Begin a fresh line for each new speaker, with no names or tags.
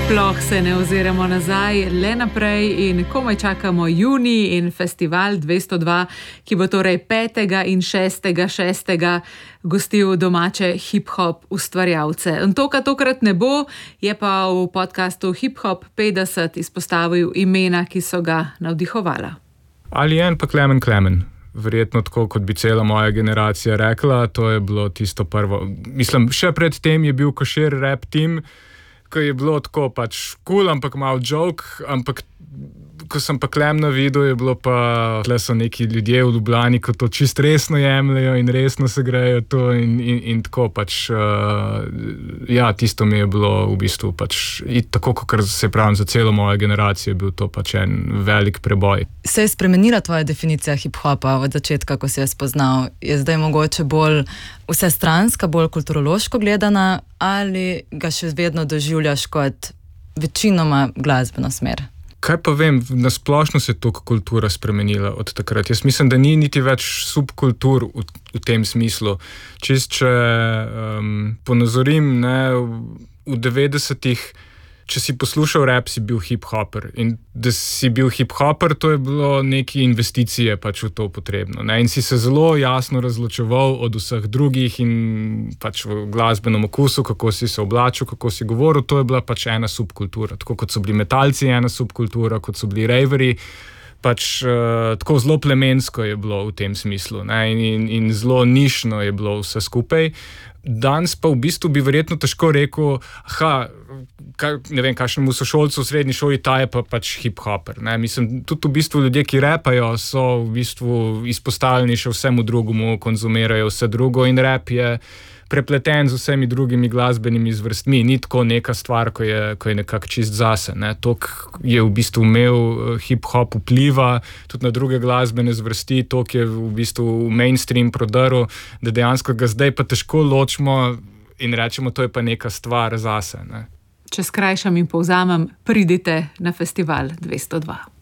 Sploh se ne oziramo nazaj, le naprej in komaj čakamo junij in festival 202, ki bo torej 5. in 6. gostil domače hip-hop ustvarjalce. In tokrat ne bo, je pa v podcastu Hip Hop 50 izpostavil imena, ki so ga navdihovala.
Alien pa Klemen. Verjetno tako, kot bi cela moja generacija rekla, to je bilo tisto prvo. Mislim, še pred tem je bil Košir rap team, ko je bilo tako pač cool, ampak malo joke, ampak ko sem pa Klemna videl, je bilo pa, tle so neki ljudje v Ljubljani, ko to čist resno jemljajo in resno se grejo to in tako pač, ja, tisto mi je bilo v bistvu pač, tako kot se pravim, za celo mojo generacijo je bil to pač en velik preboj.
Se je spremenila tvoja definicija hip-hopa od začetka, ko si jo spoznal? Je zdaj mogoče bolj vsestranska, bolj kulturološko gledana ali ga še vedno doživljaš kot večinoma glasbeno smer?
Kaj pa vem, nasplošno se je to kultura spremenila od takrat. Jaz mislim, da ni niti več subkultur v tem smislu. Če ponazorim, ne, v 90-ih, če si poslušal rap, si bil hip-hopper. In da si bil hip-hopper, to je bilo neke investicije pač v to potrebno. Ne? In si se zelo jasno razločeval od vseh drugih in pač v glasbenem okusu, kako si se oblačil, kako si govoril, to je bila pač ena subkultura. Tako kot so bili metalci ena subkultura, kot so bili raveri, pač tako zelo plemensko je bilo v tem smislu, ne? In zelo nišno je bilo vse skupaj. Danes pa v bistvu bi verjetno težko rekel, ne vem, kakšnemu sošolcu v srednji šoli, ta je pa pač hip-hopper. Ne? Mislim, tudi v bistvu ljudje, ki rapajo, so v bistvu izpostavljeni še vsemu drugemu, konzumirajo vse drugo in rap je prepleten z vsemi drugimi glasbenimi zvrstmi. Ni tako neka stvar, ko je nekako čist zase. Ne? Tok je v bistvu imel hip-hop vpliva tudi na druge glasbene zvrsti, tok je v bistvu mainstream prodrl, da dejansko ga zdaj pa težko ločimo in rečemo, to je pa neka stvar zase. Ne?
Če skrajšam in povzamem, pridite na festival 202.